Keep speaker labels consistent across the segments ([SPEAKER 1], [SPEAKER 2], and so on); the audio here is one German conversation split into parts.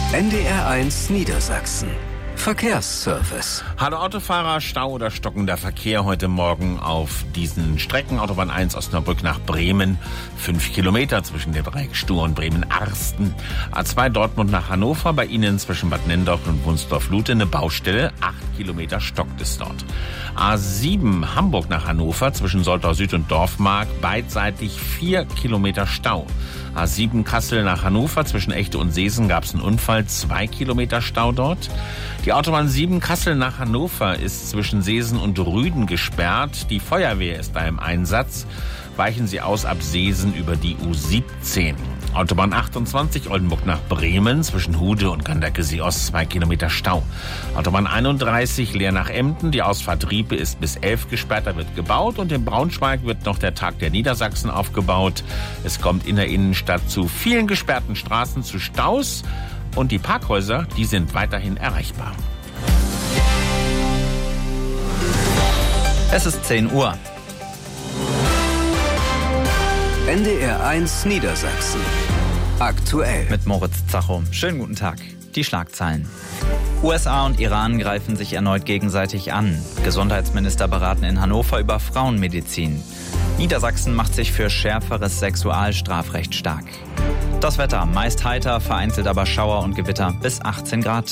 [SPEAKER 1] NDR1 Niedersachsen. Verkehrsservice.
[SPEAKER 2] Hallo Autofahrer, Stau oder stockender Verkehr heute Morgen auf diesen Strecken. Autobahn 1 Osnabrück nach Bremen, 5 Kilometer zwischen der Dreiecksspur und Bremen-Arsten. A2 Dortmund nach Hannover, bei Ihnen zwischen Bad Nenndorf und Wunsdorf-Lute eine Baustelle, 8 Kilometer stockt es dort. A7 Hamburg nach Hannover, zwischen Soltau Süd und Dorfmark, beidseitig 4 Kilometer Stau. A7 Kassel nach Hannover, zwischen Echte und Seesen gab es einen Unfall, 2 Kilometer Stau dort. Die Autobahn 7 Kassel nach Hannover ist zwischen Seesen und Rüden gesperrt. Die Feuerwehr ist da im Einsatz. Weichen Sie aus ab Seesen über die U17. Autobahn 28 Oldenburg nach Bremen, zwischen Hude und Ganderkesee Ost 2 Kilometer Stau. Autobahn 31 Leer nach Emden, die Ausfahrt Riepe ist bis 11 gesperrt, da wird gebaut. Und in Braunschweig wird noch der Tag der Niedersachsen aufgebaut. Es kommt in der Innenstadt zu vielen gesperrten Straßen, zu Staus. Und die Parkhäuser, die sind weiterhin erreichbar.
[SPEAKER 3] Es ist 10 Uhr.
[SPEAKER 1] NDR1 Niedersachsen. Aktuell.
[SPEAKER 3] Mit Moritz Zacho. Schönen guten Tag. Die Schlagzeilen. USA und Iran greifen sich erneut gegenseitig an. Gesundheitsminister beraten in Hannover über Frauenmedizin. Niedersachsen macht sich für schärferes Sexualstrafrecht stark. Das Wetter, meist heiter, vereinzelt aber Schauer und Gewitter bis 18 Grad.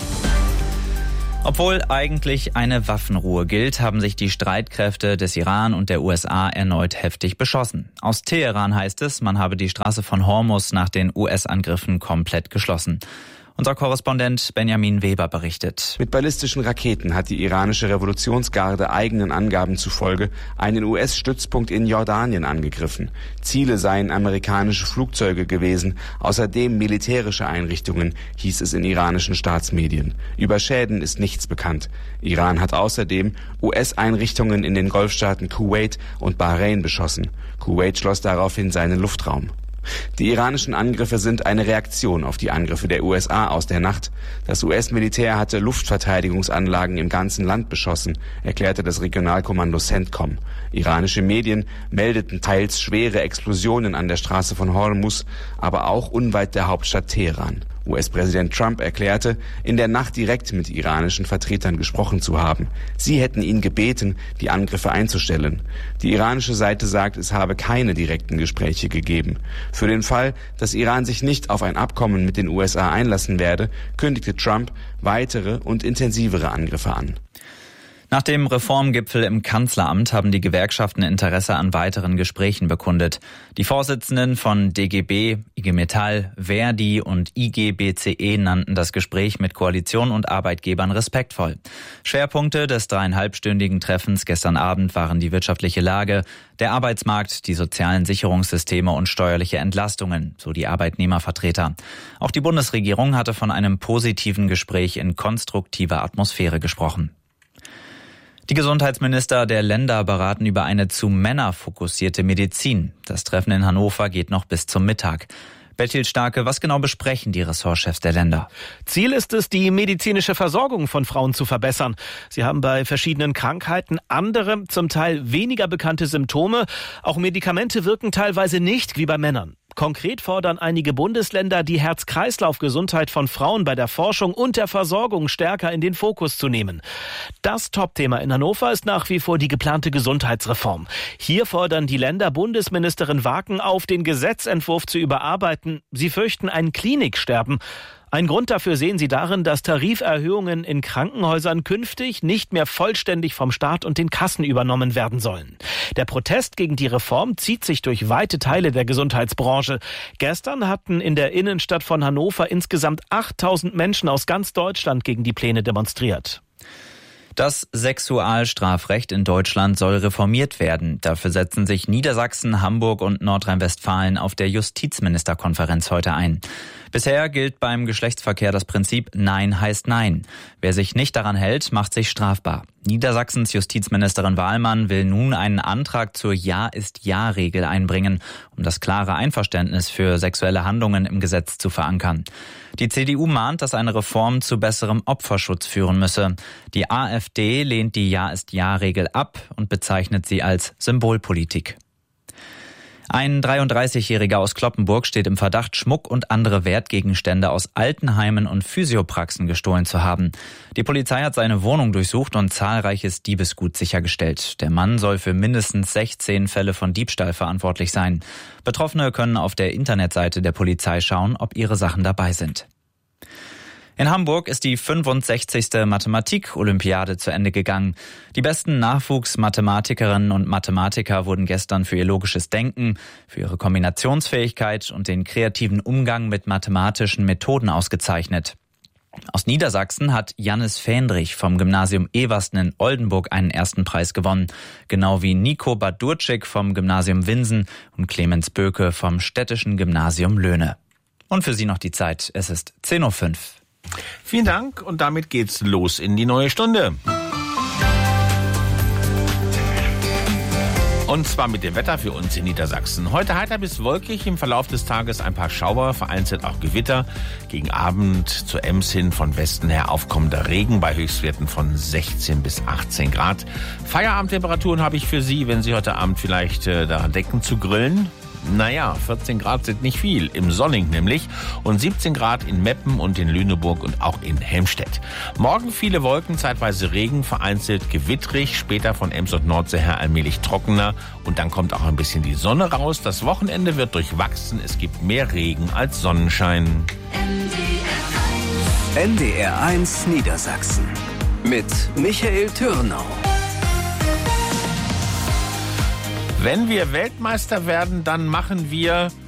[SPEAKER 3] Obwohl eigentlich eine Waffenruhe gilt, haben sich die Streitkräfte des Iran und der USA erneut heftig beschossen. Aus Teheran heißt es, man habe die Straße von Hormuz nach den US-Angriffen komplett geschlossen. Unser Korrespondent Benjamin Weber berichtet.
[SPEAKER 4] Mit ballistischen Raketen hat die iranische Revolutionsgarde eigenen Angaben zufolge einen US-Stützpunkt in Jordanien angegriffen. Ziele seien amerikanische Flugzeuge gewesen, außerdem militärische Einrichtungen, hieß es in iranischen Staatsmedien. Über Schäden ist nichts bekannt. Iran hat außerdem US-Einrichtungen in den Golfstaaten Kuwait und Bahrain beschossen. Kuwait schloss daraufhin seinen Luftraum. Die iranischen Angriffe sind eine Reaktion auf die Angriffe der USA aus der Nacht. Das US-Militär hatte Luftverteidigungsanlagen im ganzen Land beschossen, erklärte das Regionalkommando CENTCOM. Iranische Medien meldeten teils schwere Explosionen an der Straße von Hormuz, aber auch unweit der Hauptstadt Teheran. US-Präsident Trump erklärte, in der Nacht direkt mit iranischen Vertretern gesprochen zu haben. Sie hätten ihn gebeten, die Angriffe einzustellen. Die iranische Seite sagt, es habe keine direkten Gespräche gegeben. Für den Fall, dass Iran sich nicht auf ein Abkommen mit den USA einlassen werde, kündigte Trump weitere und intensivere Angriffe an.
[SPEAKER 3] Nach dem Reformgipfel im Kanzleramt haben die Gewerkschaften Interesse an weiteren Gesprächen bekundet. Die Vorsitzenden von DGB, IG Metall, Verdi und IG BCE nannten das Gespräch mit Koalition und Arbeitgebern respektvoll. Schwerpunkte des 3,5-stündigen Treffens gestern Abend waren die wirtschaftliche Lage, der Arbeitsmarkt, die sozialen Sicherungssysteme und steuerliche Entlastungen, so die Arbeitnehmervertreter. Auch die Bundesregierung hatte von einem positiven Gespräch in konstruktiver Atmosphäre gesprochen. Die Gesundheitsminister der Länder beraten über eine zu Männer fokussierte Medizin. Das Treffen in Hannover geht noch bis zum Mittag. Bertil Starke, was genau besprechen die Ressortchefs der Länder?
[SPEAKER 5] Ziel ist es, die medizinische Versorgung von Frauen zu verbessern. Sie haben bei verschiedenen Krankheiten andere, zum Teil weniger bekannte Symptome. Auch Medikamente wirken teilweise nicht wie bei Männern. Konkret fordern einige Bundesländer, die Herz-Kreislauf-Gesundheit von Frauen bei der Forschung und der Versorgung stärker in den Fokus zu nehmen. Das Topthema in Hannover ist nach wie vor die geplante Gesundheitsreform. Hier fordern die Länder Bundesministerin Waken auf, den Gesetzentwurf zu überarbeiten. Sie fürchten ein Kliniksterben. Ein Grund dafür sehen sie darin, dass Tariferhöhungen in Krankenhäusern künftig nicht mehr vollständig vom Staat und den Kassen übernommen werden sollen. Der Protest gegen die Reform zieht sich durch weite Teile der Gesundheitsbranche. Gestern hatten in der Innenstadt von Hannover insgesamt 8.000 Menschen aus ganz Deutschland gegen die Pläne demonstriert.
[SPEAKER 3] Das Sexualstrafrecht in Deutschland soll reformiert werden. Dafür setzen sich Niedersachsen, Hamburg und Nordrhein-Westfalen auf der Justizministerkonferenz heute ein. Bisher gilt beim Geschlechtsverkehr das Prinzip Nein heißt Nein. Wer sich nicht daran hält, macht sich strafbar. Niedersachsens Justizministerin Wahlmann will nun einen Antrag zur Ja-ist-Ja-Regel einbringen, um das klare Einverständnis für sexuelle Handlungen im Gesetz zu verankern. Die CDU mahnt, dass eine Reform zu besserem Opferschutz führen müsse. Die AfD lehnt die Ja-ist-Ja-Regel ab und bezeichnet sie als Symbolpolitik. Ein 33-Jähriger aus Cloppenburg steht im Verdacht, Schmuck und andere Wertgegenstände aus Altenheimen und Physiopraxen gestohlen zu haben. Die Polizei hat seine Wohnung durchsucht und zahlreiches Diebesgut sichergestellt. Der Mann soll für mindestens 16 Fälle von Diebstahl verantwortlich sein. Betroffene können auf der Internetseite der Polizei schauen, ob ihre Sachen dabei sind. In Hamburg ist die 65. Mathematik-Olympiade zu Ende gegangen. Die besten Nachwuchsmathematikerinnen und Mathematiker wurden gestern für ihr logisches Denken, für ihre Kombinationsfähigkeit und den kreativen Umgang mit mathematischen Methoden ausgezeichnet. Aus Niedersachsen hat Jannis Fähndrich vom Gymnasium Eversten in Oldenburg einen ersten Preis gewonnen. Genau wie Nico Badurczyk vom Gymnasium Winsen und Clemens Böke vom Städtischen Gymnasium Löhne. Und für Sie noch die Zeit. Es ist 10:05 Uhr.
[SPEAKER 2] Vielen Dank und damit geht's los in die neue Stunde. Und zwar mit dem Wetter für uns in Niedersachsen. Heute heiter bis wolkig, im Verlauf des Tages ein paar Schauer, vereinzelt auch Gewitter. Gegen Abend zur Ems hin von Westen her aufkommender Regen bei Höchstwerten von 16 bis 18 Grad. Feierabendtemperaturen habe ich für Sie, wenn Sie heute Abend vielleicht daran denken zu grillen. Naja, 14 Grad sind nicht viel, im Sonning nämlich, und 17 Grad in Meppen und in Lüneburg und auch in Helmstedt. Morgen viele Wolken, zeitweise Regen, vereinzelt gewittrig, später von Ems und Nordsee her allmählich trockener und dann kommt auch ein bisschen die Sonne raus. Das Wochenende wird durchwachsen, es gibt mehr Regen als Sonnenschein.
[SPEAKER 1] NDR 1 Niedersachsen mit Michael Türnau.
[SPEAKER 2] Wenn wir Weltmeister werden, dann machen wir